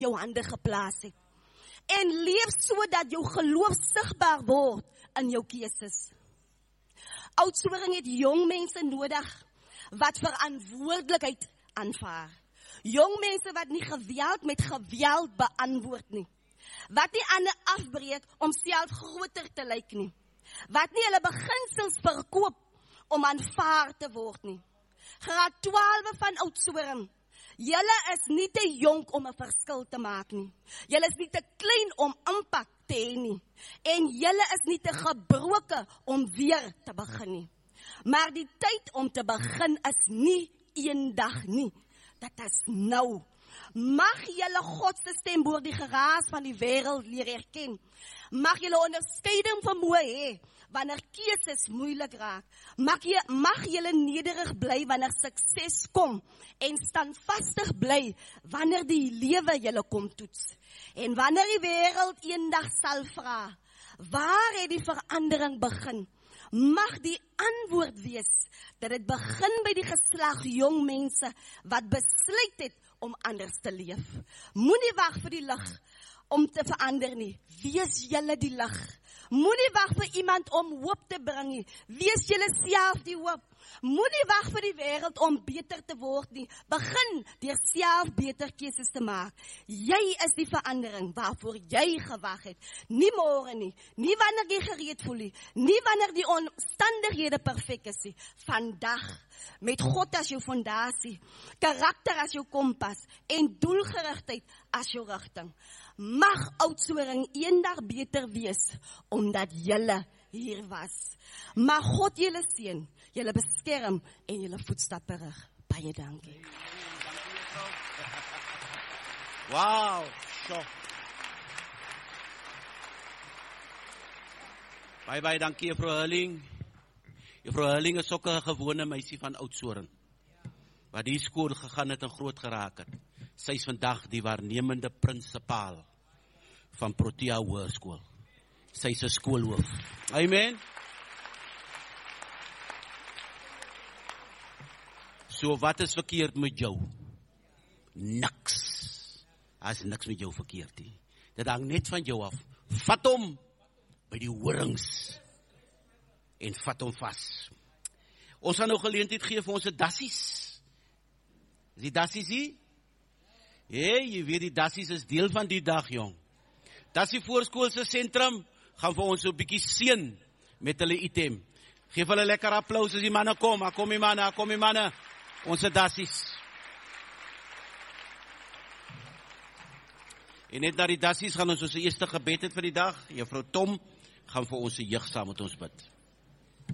jou hande geplaas het. En leef sodat jou geloof sigbaar word in jou keuses. Oudtshoorn het jong mense nodig wat verantwoordelikheid aanvaar. Jong mense wat nie geweld met geweld beantwoord nie. Wat nie ander afbreek om self groter te lyk nie. Wat nie hulle beginsels verkoop om aanvaar te word nie. Graad 12 van Oudtshoorn. Julle is nie te jonk om 'n verskil te maak nie. Julle is nie te klein om impak te hê nie. En julle is nie te gebroken om weer te begin nie. Maar die tyd om te begin is nie eendag nie. Dit is nou. Mag julle God se stem boor die geraas van die wêreld leer erken. Mag julle onderskeiding vermoë hê wanneer keuses moeilik raak. Mag julle nederig bly wanneer sukses kom en standvastig bly wanneer die lewe julle kom toets. En wanneer die wêreld eendag sal vra, waar het die verandering begin? Mag die antwoord wees dat dit begin by die geslag jong mense wat besluit het om anders te leef. Moenie wag vir die lig om te verander nie. Wees julle die lig. Moenie wag vir iemand om hoop te bring nie. Wees julle self die hoop. Moenie wag vir die wêreld om beter te word nie. Begin deur self beter keuses te maak. Jy is die verandering waarvoor jy gewag het. Nie môre nie. Nie wanneer jy gereed voel nie. Nie wanneer die omstandighede perfek is nie. Vandag. Met God as jou fondasie, karakter as jou kompas en doelgerigtheid as jou rigting. Mag Oudtshoorn eendag beter wees, omdat julle hier was. Mag God julle seën, julle beskerm en julle voetstappe rig. Baie dankie. Wow, so. Baie dankie juffrou Hurling. Juffrou Hurling is ook 'n gewone meisie van Oudtshoorn, wat die skool gegaan het en groot geraak het. Sy is vandag die waarnemende prinsipaal van Protea Hoërskool. Sy is 'n skoolhoof. Amen. So wat is verkeerd met jou? Niks. As niks met jou verkeerd nie. Dit hang net van jou af. Vat hom by die horings en vat hom vas. Ons gaan nou geleentheid gee vir ons dassies. Is die dassies hier? Hey, jy weet die dassies is deel van die dag, jong. Dassie Voorskoolse sentrum gaan vir ons so 'n bietjie seën met hulle item. Geef hulle lekker applaus as die manne kom. Kom die manne. Ons dassies. En net na die dassies gaan ons eerste gebed het vir die dag. Juffrou Tom gaan vir ons jeug saam met ons bid.